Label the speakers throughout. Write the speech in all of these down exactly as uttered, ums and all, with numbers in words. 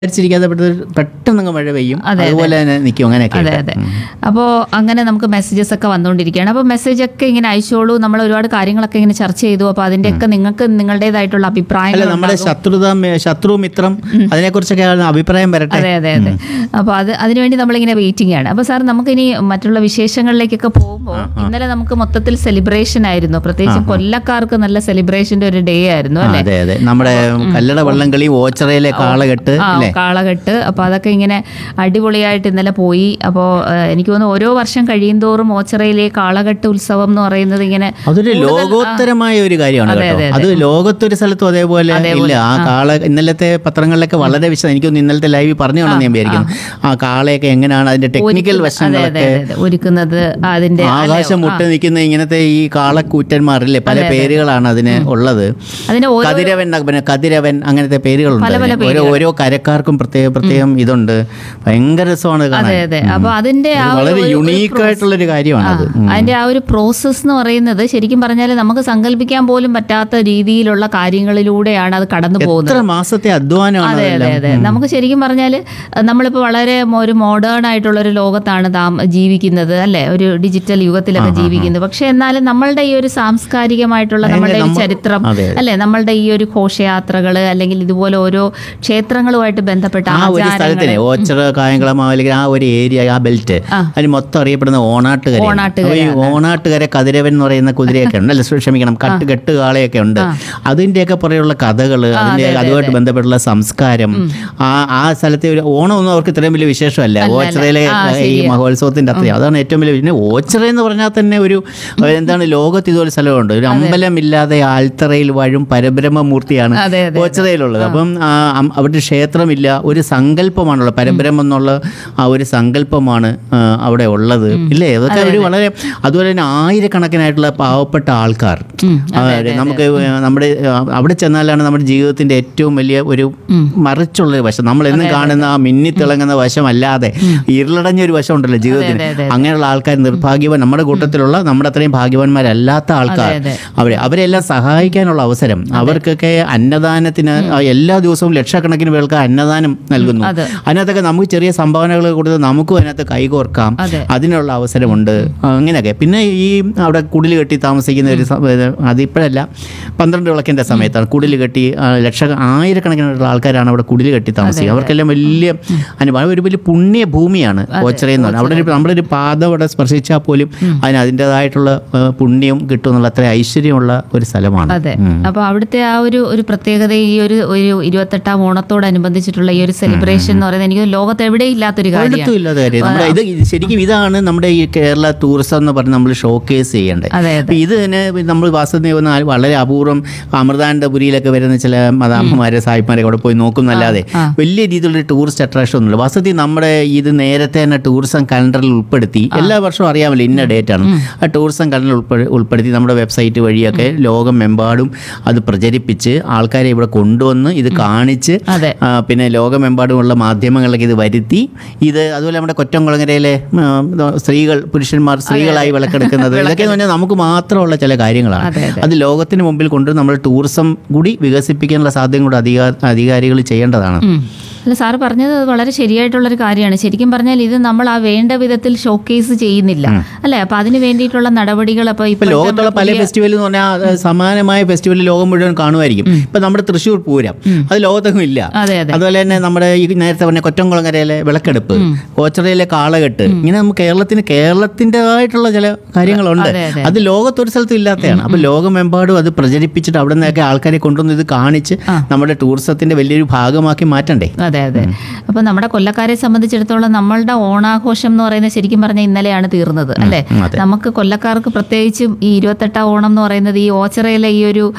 Speaker 1: വിചാരിച്ചിരിക്കാതെ പെട്ടെന്ന് മഴ പെയ്യും, അതുപോലെ തന്നെ നിൽക്കും. അങ്ങനെയൊക്കെ.
Speaker 2: അതെ അതെ. അപ്പോൾ അങ്ങനെ നമുക്ക് മെസ്സേജസ് ഒക്കെ വന്നുകൊണ്ടിരിക്കുകയാണ്. അപ്പോൾ മെസ്സേജ് ഒക്കെ ഇങ്ങനെ അയച്ചോളൂ. നമ്മൾ ഒരുപാട് കാര്യങ്ങളൊക്കെ ഇങ്ങനെ ചർച്ച ചെയ്തു. അപ്പോൾ അതിൻ്റെയൊക്കെ നിങ്ങൾക്ക് നിങ്ങളുടേതായിട്ടുള്ള അഭിപ്രായങ്ങൾ,
Speaker 1: നമ്മുടെ ശത്രുത ശത്രു മിത്രം അതിനെക്കുറിച്ചൊക്കെ അഭിപ്രായം വരട്ടെ.
Speaker 2: അതെ അതെ അതെ. അപ്പോൾ അത് അതിനുവേണ്ടി നമ്മളിങ്ങനെ വെയിറ്റിംഗ് ആണ്. അപ്പോൾ സാർ നമുക്കിനി മറ്റുള്ള വിശേഷങ്ങളിലേക്കൊക്കെ പോകുമ്പോൾ ഇന്നലെ നമുക്ക് മൊത്തത്തിൽ സെലിബ്രേഷൻ ആയിരുന്നു. പ്രത്യേകിച്ച് കൊല്ലക്കാർക്ക് നല്ല സെലിബ്രേഷന്റെ ഒരു ഡേ ആയിരുന്നു അല്ലേ?
Speaker 1: അതെ അതെ. നമ്മുടെ കല്ലട വള്ളംകളി, ഓച്ചിറയിലെ കാളകെട്ട്,
Speaker 2: കാളകെട്ട്. അപ്പോൾ അതൊക്കെ ഇങ്ങനെ അടിപൊളിയായിട്ട് ഇന്നലെ പോയി. അപ്പോൾ എനിക്ക് തോന്നുന്നു ഓരോ വർഷം കഴിയും തോറും ഓച്ചിറയിലെ കാളകെട്ട് ഉത്സവം എന്ന് പറയുന്നത് ഇങ്ങനെ
Speaker 1: അതൊരു ലോകോത്തരമായ ഒരു കാര്യമാണ് കേട്ടോ. അത് ലോകത്തൊരു സ്ഥലത്തും അതേപോലെ ഇല്ല. ആ കാള ഇന്നലത്തെ പത്രങ്ങളിലൊക്കെ വളരെ വിശദം, എനിക്കൊന്ന് ഇന്നലത്തെ ലൈവ് പറഞ്ഞുകൊണ്ടെന്ന് ഞാൻ വിചാരിക്കുന്നു. ആ കാളയൊക്കെ എങ്ങനെയാണ് അതിന്റെ ടെക്നിക്കൽ വശങ്ങളൊക്കെ
Speaker 2: ഒരുക്കുന്നത്, അതിന്റെ
Speaker 1: ആകാശം മുട്ട് നിൽക്കുന്ന ഇങ്ങനത്തെ ഈ കാളക്കൂറ്റന്മാരില്ലേ, പല പേരുകളാണ് അതിന് ഉള്ളത്. കതിരവൻ, കതിരവൻ അങ്ങനത്തെ പേരുകളുണ്ട്. ഓരോ ഓരോ കരക്കാർക്കും പ്രത്യേക പ്രത്യേകം ഇതുണ്ട്. ഭയങ്കര രസമാണ് കാണാൻ.
Speaker 2: അപ്പൊ അതിന്റെ
Speaker 1: വളരെ യുണീക്ക് ആയിട്ടുള്ളൊരു കാര്യമാണ് അത്.
Speaker 2: അതിന്റെ ആ ഒരു പ്രോസസ് എന്ന് പറയുന്നത് ശരിക്കും പറഞ്ഞാൽ നമുക്ക് സങ്കല്പിക്കാൻ പോലും പറ്റാത്ത രീതിയിലുള്ള കാര്യങ്ങളിലൂടെയാണ് അത് കടന്നു പോകുന്നത്.
Speaker 1: എത്ര മാസത്തെ അധ്വാനമാണ്.
Speaker 2: അതെ അതെ അതെ. നമുക്ക് ശരിക്കും പറഞ്ഞാൽ നമ്മളിപ്പോൾ വളരെ ഒരു മോഡേൺ ആയിട്ടുള്ള ഒരു ലോകത്താണ് താം ജീവിക്കുന്നത് അല്ലെ, ഒരു ഡിജിറ്റൽ യുഗത്തിലൊക്കെ ജീവിക്കുന്നത്. പക്ഷെ എന്നാലും നമ്മളുടെ ഈ ഒരു സാംസ്കാരികമായിട്ടുള്ള നമ്മളുടെ ഒരു ചരിത്രം അല്ലെ, നമ്മളുടെ ഈ ഒരു ഘോഷയാത്രകള് അല്ലെങ്കിൽ ഇതുപോലെ ഓരോ ക്ഷേത്രങ്ങളുമായിട്ട് ബന്ധപ്പെട്ട
Speaker 1: ആ ഒരു സ്ഥലത്തിന് ഓച്ചിറ, കായംകുളം, അല്ലെങ്കിൽ ആ ഒരു ഏരിയ, ആ ബെൽറ്റ്, അതിന് മൊത്തം അറിയപ്പെടുന്ന ഓണാട്ടുകര. ഈ ഓണാട്ടുകര കതിരവൻ എന്ന് പറയുന്ന കുതിരയൊക്കെ ഉണ്ട് അല്ലെ, ക്ഷമിക്കണം, കട്ട് കെട്ട് കാളയൊക്കെ ഉണ്ട്. അതിൻ്റെയൊക്കെ പുറയുള്ള കഥകള്, അതിൻ്റെ അതുമായിട്ട് ബന്ധപ്പെട്ടുള്ള സംസ്കാരം. ആ ആ സ്ഥലത്തെ ഒരു ഓണമൊന്നും അവർക്ക് ഇത്രയും വലിയ വിശേഷമല്ല. ഓച്ചിറയിലെ ഈ മഹോത്സവത്തിൻ്റെ അത്രയും അതാണ് ഏറ്റവും വലിയ. പിന്നെ ഓച്ചിറ എന്ന് പറഞ്ഞാൽ തന്നെ ഒരു എന്താണ്, ലോകത്ത് ഇതുപോലെ സ്ഥലമുണ്ട്. ഒരു അമ്പലമില്ലാതെ ആൽത്തറയിൽ വാഴും പരബ്രഹ്മമൂർത്തിയാണ് ഓച്ചിറയിലുള്ളത്. അപ്പം അവിടെ ക്ഷേത്രമില്ല, ഒരു സങ്കല്പമാണുള്ളത്. പരബ്രഹ്മം എന്നുള്ള ആ ഒരു സങ്കല്പമാണ് അവിടെ ഉള്ളത് ഇല്ലേ. അതൊക്കെ ഒരു വളരെ, അതുപോലെ തന്നെ ആയിരക്കണക്കിനായിട്ടുള്ള പാവപ്പെട്ട ആൾക്കാർ. നമുക്ക് നമ്മുടെ അവിടെ ചെന്നാലാണ് നമ്മുടെ ജീവിതത്തിന്റെ ഏറ്റവും വലിയ ഒരു മറിച്ചുള്ളൊരു വശം, നമ്മൾ എന്നും കാണുന്ന ആ മിന്നിത്തിളങ്ങുന്ന വശമല്ലാതെ ഇരുളടഞ്ഞൊരു വശം ഉണ്ടല്ലോ ജീവിതത്തിന്. അങ്ങനെയുള്ള ആൾക്കാർ നിർഭാഗ്യവാൻ, നമ്മുടെ കൂട്ടത്തിലുള്ള നമ്മുടെ അത്രയും ഭാഗ്യവാന്മാരല്ലാത്ത ആൾക്കാർ, അവരെ അവരെല്ലാം സഹായിക്കാനുള്ള അവസരം, അവർക്കൊക്കെ അന്നദാനത്തിന് എല്ലാ ദിവസവും ലക്ഷക്കണക്കിന് പേർക്ക് അന്നദാനം നൽകുന്നു. അതിനകത്തൊക്കെ നമുക്ക് ചെറിയ സംഭാവനകൾ കൊടുത്ത് നമുക്കും അതിനകത്ത് കൈകോർക്കാം, അതിനുള്ള അവസരമുണ്ട്. അങ്ങനെയൊക്കെ. പിന്നെ ഈ അവിടെ കുടിൽ കെട്ടി താമസിക്കുന്ന ഒരു, അതിപ്പോഴല്ല, പന്ത്രണ്ട് വിളക്കിൻ്റെ സമയത്താണ് കുടിൽ കെട്ടി ലക്ഷ ആയിരക്കണക്കിനുള്ള ആൾക്കാരാണ് അവിടെ കുടിൽ കെട്ടി താമസിക്കുക. അവർക്കെല്ലാം വലിയ അനുഭവം, ഒരു വലിയ പുണ്യ ഭൂമിയാണ് ഓച്ചിറയെന്ന് പറഞ്ഞാൽ. അവിടെ ഒരു നമ്മുടെ ഒരു പാദം അവിടെ സ്പർശിച്ചാൽ പോലും അതിന് അതിൻ്റെതായിട്ടുള്ള പുണ്യം കിട്ടും എന്നുള്ള അത്ര ഐശ്വര്യമുള്ള ഒരു സ്ഥലമാണ്.
Speaker 2: അതെ. അപ്പോൾ അവിടുത്തെ ആ ഒരു ഒരു പ്രത്യേകത, ഈ ഒരു ഒരു ഇരുപത്തെട്ടാം ഓണത്തോടനുബന്ധിച്ചിട്ടുള്ള ഈ ഒരു സെലിബ്രേഷൻ എന്ന് പറയുന്നത് എനിക്ക് ലോകത്ത് എവിടെയും ഇല്ലാത്തൊരു കാര്യമാണ്.
Speaker 1: ഇല്ലാത്ത കാര്യം. നമ്മുടെ ഇത് ശരിക്കും ഇതാണ് നമ്മുടെ ഈ കേരള ടൂറിസം എന്ന് പറഞ്ഞ് നമ്മൾ ഷോക്കേസ് ചെയ്യേണ്ടത്. ഇത് തന്നെ നമ്മൾ വാസ്തവത്തിൽ വന്നാൽ വളരെ അപൂർവം അമൃതാനന്ദപുരിയിലൊക്കെ വരുന്ന ചില മദാമ്മമാരെ സായിപ്മാരെ അവിടെ പോയി നോക്കുന്നല്ലാതെ വലിയ രീതിയിലുള്ള ടൂറിസ്റ്റ് അട്രാക്ഷൻ ഒന്നുമില്ല. വാസ്തവത്തിൽ നമ്മുടെ ഇത് നേരത്തെ തന്നെ ടൂറിസം കലണ്ടറിൽ ഉൾപ്പെടുത്തി, എല്ലാ വർഷവും അറിയാമല്ലോ ഇന്ന ഡേറ്റ് ആണ്, ആ ടൂറിസം കലണ്ടറിൽ ഉൾപ്പെടുത്തി നമ്മുടെ വെബ്സൈറ്റ് വഴിയൊക്കെ ലോകമെമ്പാടും അത് പ്രചരിപ്പിച്ച് ആൾക്കാരെ ഇവിടെ കൊണ്ടുവന്ന് ഇത് കാണിച്ച്, പിന്നെ ലോകമെമ്പാടുമുള്ള മാധ്യമങ്ങളിലേക്ക് ഇത് വരുത്തി, ഇത് അതുപോലെ നമ്മുടെ കൊറ്റംകുളങ്ങരയിലെ സ്ത്രീകൾ, പുരുഷന്മാർ സ്ത്രീകളായി വിളക്കെടുക്കുന്നത്, ഇതൊക്കെ എന്ന് പറഞ്ഞാൽ നമുക്ക് മാത്രമുള്ള ചില കാര്യങ്ങളാണ്. അത് ലോകത്തിന് മുമ്പിൽ കൊണ്ട് നമ്മൾ ടൂറിസം കൂടി വികസിപ്പിക്കാനുള്ള സാധ്യത കൂടി അധികാരികൾ ചെയ്യേണ്ടതാണ്.
Speaker 2: അല്ല, സാറ് പറഞ്ഞത് വളരെ ശരിയായിട്ടുള്ളൊരു കാര്യമാണ്. ശരിക്കും പറഞ്ഞാൽ ഇത് നമ്മൾ ആ വേണ്ട വിധത്തിൽ ഷോക്കേസ് ചെയ്യുന്നില്ല അല്ലേ. അപ്പൊ അതിന് വേണ്ടിയിട്ടുള്ള നടപടികൾ അപ്പൊ ഇപ്പൊ
Speaker 1: ലോകത്തുള്ള പല ഫെസ്റ്റിവൽ എന്ന് പറഞ്ഞാൽ സമാനമായ ഫെസ്റ്റിവൽ ലോകം മുഴുവൻ കാണുമായിരിക്കും. ഇപ്പൊ നമ്മുടെ തൃശ്ശൂർ പൂരം അത് ലോകത്തൊന്നും ഇല്ല. അതുപോലെ തന്നെ നമ്മുടെ ഈ നേരത്തെ പറഞ്ഞ കൊറ്റംകുളങ്ങരയിലെ വിളക്കെടുപ്പ്, ഓച്ചിറയിലെ കാളകെട്ട്, ഇങ്ങനെ നമുക്ക് കേരളത്തിന് കേരളത്തിൻ്റെതായിട്ടുള്ള ചില കാര്യങ്ങളുണ്ട്. അത് ലോകത്തൊരു സ്ഥലത്തും ഇല്ലാത്തതാണ്. അപ്പൊ ലോകമെമ്പാടും അത് പ്രചരിപ്പിച്ചിട്ട് അവിടെ നിന്നൊക്കെ ആൾക്കാരെ കൊണ്ടുവന്ന് ഇത് കാണിച്ച് നമ്മുടെ ടൂറിസത്തിന്റെ വലിയൊരു ഭാഗമാക്കി മാറ്റണ്ടേ.
Speaker 2: അതെ അതെ. അപ്പോൾ നമ്മുടെ കൊല്ലക്കാരെ സംബന്ധിച്ചിടത്തോളം നമ്മളുടെ ഓണാഘോഷം എന്ന് പറയുന്നത് ശരിക്കും പറഞ്ഞാൽ ഇന്നലെയാണ് തീർന്നത് അല്ലേ. നമുക്ക് കൊല്ലക്കാർക്ക് പ്രത്യേകിച്ചും ഈ ഇരുപത്തെട്ടാം ഓണം എന്ന് പറയുന്നത് ഈ ഓച്ചിറയിലെ ഈ ഒരു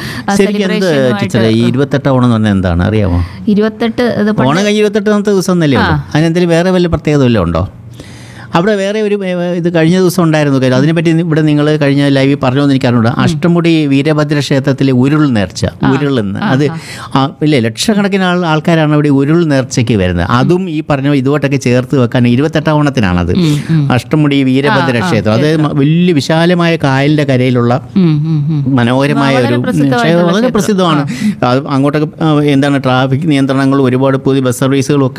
Speaker 1: ഇരുപത്തെട്ടാം ഓണം എന്ന് പറഞ്ഞാൽ എന്താണ് അറിയാമോ?
Speaker 2: ഇരുപത്തെട്ട്
Speaker 1: ഓണം കഴിഞ്ഞ് ഇരുപത്തെട്ടാമത്തെ ദിവസം എന്നല്ലേ ഉള്ളൂ. അതിനെന്തെങ്കിലും വേറെ വല്ല പ്രത്യേകത വല്ലതും ഉണ്ടോ? അവിടെ വേറെ ഒരു ഇത് കഴിഞ്ഞ ദിവസം ഉണ്ടായിരുന്നു കാര്യം, അതിനെപ്പറ്റി ഇവിടെ നിങ്ങൾ കഴിഞ്ഞ ലൈവിൽ പറഞ്ഞോന്ന് എനിക്കറിഞ്ഞൂടാ. അഷ്ടമുടി വീരഭദ്ര ക്ഷേത്രത്തിലെ ഉരുൾ നേർച്ച, ഉരുളെന്ന് അത് ഇല്ലേ, ലക്ഷക്കണക്കിന് ആൾ ആൾക്കാരാണ് അവിടെ ഉരുൾ നേർച്ചയ്ക്ക് വരുന്നത്. അതും ഈ പറഞ്ഞ ഇതുമായിട്ടൊക്കെ ചേർത്ത് വെക്കാൻ ഇരുപത്തെട്ടാം ഓണത്തിനാണത്. അഷ്ടമുടി വീരഭദ്ര ക്ഷേത്രം, അത് വലിയ വിശാലമായ കായലിൻ്റെ കരയിലുള്ള മനോഹരമായ ഒരു ക്ഷേത്രം, വളരെ പ്രസിദ്ധമാണ്. അങ്ങോട്ടൊക്കെ എന്താണ് ട്രാഫിക് നിയന്ത്രണങ്ങളും ഒരുപാട് പുതിയ ബസ് സർവീസുകളും ഒക്കെ